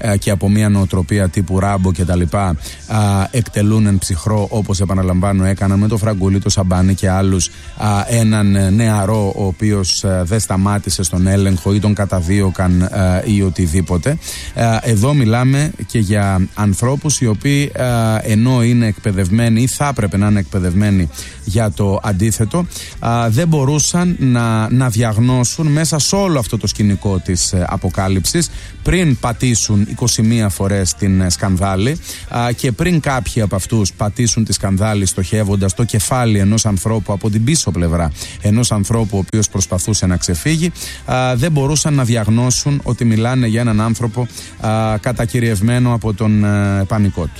και από μια νοοτροπία τύπου Ράμπο κτλ. Εκτελούν εν ψυχρό, όπως επαναλαμβάνω έκαναν με το Φραγκούλη, το Σαμπάνι και άλλους, έναν νεαρό ο οποίος δεν σταμάτησε στον έλεγχο ή τον καταδίωκαν ή οτιδήποτε. Εδώ μιλάμε και για ανθρώπους οι οποίοι ενώ είναι εκπαιδευμένοι ή θα έπρεπε να είναι εκπαιδευμένοι για το αντίθετο, δεν μπορούσαν να διαγνώσουν μέσα σε όλο αυτό το σκηνικό της αποκάλυψης, πριν πατήσουν 21 φορές την σκανδάλη και πριν κάποιοι από αυτούς πατήσουν τη σκανδάλη στοχεύοντας το κεφάλι ενός ανθρώπου από την πίσω πλευρά, ενός ανθρώπου ο οποίος προσπαθούσε να ξεφύγει, δεν μπορούσαν να διαγνώσουν ότι μιλάνε για έναν άνθρωπο κατακυριευμένο από τον πανικό του.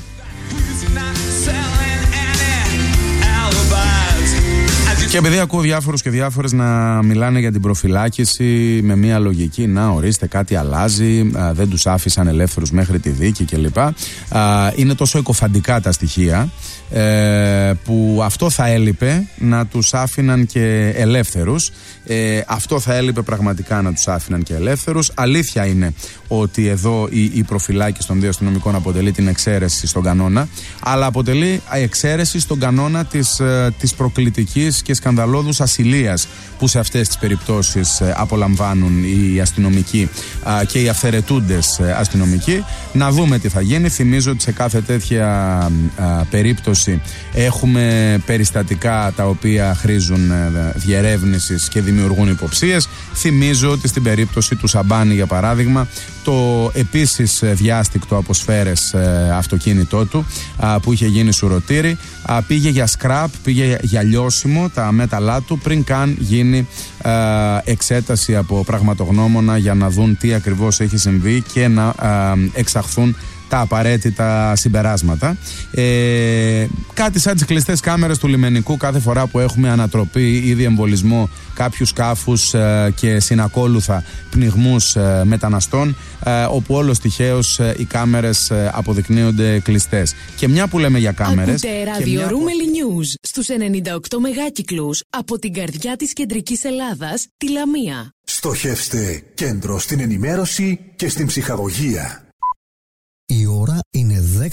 Και επειδή ακούω διάφορους και διάφορες να μιλάνε για την προφυλάκηση με μια λογική, να ορίστε κάτι αλλάζει, δεν τους άφησαν ελεύθερους μέχρι τη δίκη κλπ. Είναι τόσο εκοφαντικά τα στοιχεία που αυτό θα έλειπε να τους άφηναν και ελεύθερους. Αυτό θα έλειπε πραγματικά να τους άφηναν και ελεύθερους. Αλήθεια είναι ότι εδώ η προφυλάκηση των δύο αστυνομικών αποτελεί την εξαίρεση στον κανόνα, αλλά αποτελεί εξαίρεση στον κανόνα της προκλητικής και σκανδαλώδους ασυλίας που σε αυτές τις περιπτώσεις απολαμβάνουν οι αστυνομικοί και οι αυθαιρετούντες αστυνομικοί. Να δούμε τι θα γίνει. Θυμίζω ότι σε κάθε τέτοια περίπτωση έχουμε περιστατικά τα οποία χρήζουν διερεύνησης και δημιουργούν υποψίες. Θυμίζω ότι στην περίπτωση του Σαμπάνι, για παράδειγμα, το επίσης διάστηκτο από σφαίρες αυτοκίνητό του που είχε γίνει σουρωτήρι πήγε για σκραπ, πήγε για λιώσιμο τα μέταλά του πριν καν γίνει εξέταση από πραγματογνώμονα για να δουν τι ακριβώς έχει συμβεί και να εξαχθούν τα απαραίτητα συμπεράσματα. Κάτι σαν τις κλειστές κάμερες του λιμενικού κάθε φορά που έχουμε ανατροπή ή διεμβολισμό κάποιου σκάφους και συνακόλουθα πνιγμούς μεταναστών, όπου όλος τυχαίως οι κάμερες αποδεικνύονται κλειστές. Και μια που λέμε για κάμερες... Ακούτε ράδιο Ρούμελι News στους 98 μεγάκυκλους από την καρδιά της κεντρικής Ελλάδας, τη Λαμία. Στοχεύστε κέντρο στην ενημέρωση και στην ψυχαγωγία. Η ώρα είναι 10:30.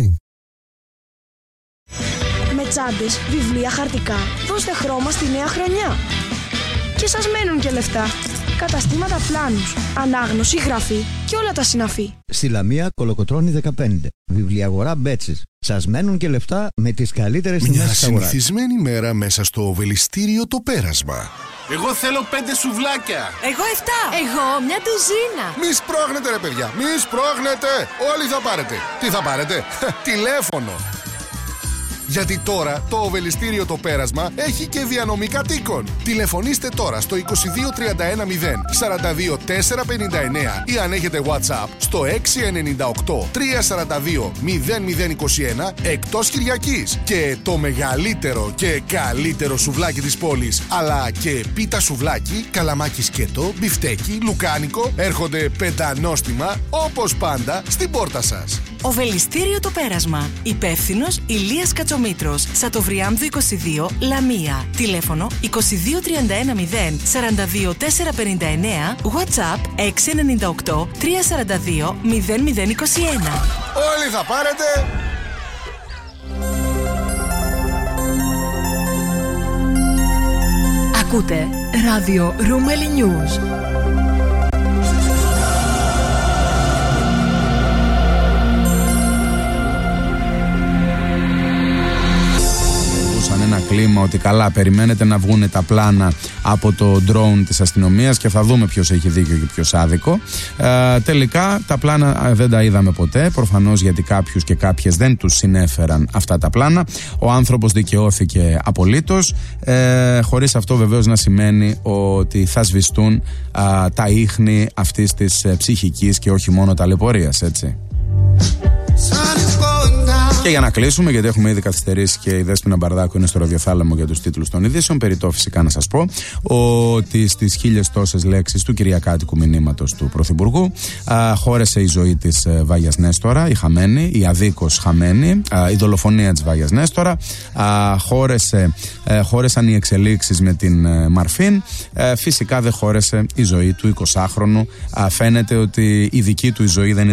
Με τσάντες, βιβλία, χαρτικά, δώστε χρώμα στη νέα χρονιά. Και σας μένουν και λεφτά. Καταστήματα πλάνους, ανάγνωση, γραφή και όλα τα συναφή. Στη Λαμία Κολοκοτρώνη 15. Βιβλιαγορά Μπέτσης. Σας μένουν και λεφτά με τις καλύτερες τιμές της αγοράς. Μια συνηθισμένη μέρα μέσα στο Οβελιστήριο Το Πέρασμα. Εγώ θέλω 5 σουβλάκια. Εγώ 7. Εγώ μια ντουζίνα. Μη σπρώχνετε ρε παιδιά, μη σπρώχνετε. Όλοι θα πάρετε. Τι θα πάρετε? Τηλέφωνο. Γιατί τώρα το Οβελιστήριο Το Πέρασμα έχει και διανομή κατοίκων. Τηλεφωνήστε τώρα στο 22 31 0 42 459 ή αν έχετε WhatsApp στο 698 342 0021 εκτός Κυριακής. Και το μεγαλύτερο και καλύτερο σουβλάκι της πόλης, αλλά και πίτα σουβλάκι, καλαμάκι σκέτο, μπιφτέκι, λουκάνικο έρχονται πεντανόστιμα όπως πάντα στην πόρτα σας. Οβελιστήριο Το Πέρασμα. Υπεύθυνος Ηλίας Κατσομήτρος. Σατοβριάμβου 22, Λαμία. Τηλέφωνο 22 31 0 42 459. WhatsApp 698 342 0021. Όλοι θα πάρετε. Ακούτε ράδιο Ρούμελι News. Ένα κλίμα ότι καλά, περιμένετε να βγουν τα πλάνα από το drone της αστυνομίας και θα δούμε ποιος έχει δίκιο και ποιος άδικο. Τελικά τα πλάνα δεν τα είδαμε ποτέ, προφανώς γιατί κάποιους και κάποιες δεν τους συνέφεραν αυτά τα πλάνα. Ο άνθρωπος δικαιώθηκε απολύτως, χωρίς αυτό βεβαίως να σημαίνει ότι θα σβηστούν τα ίχνη αυτής της ψυχικής και όχι μόνο ταλαιπωρίας, έτσι. Και για να κλείσουμε, γιατί έχουμε ήδη καθυστερήσει και η Δέσποινα Μπαρδάκου είναι στο ραδιοθάλαμο για τους τίτλους των ειδήσεων, περιττό φυσικά να σας πω ότι στις 1000 τόσες λέξεις του κυριακάτικου μηνύματος του Πρωθυπουργού χώρεσε η ζωή της Βάγιας Νέστορα, η χαμένη, η αδίκως χαμένη, η δολοφονία της Βάγιας Νέστορα, χώρεσαν οι εξελίξεις με την Μαρφίν, φυσικά δεν χώρεσε η ζωή του 20χρονου. Φαίνεται ότι η δική του η ζωή δεν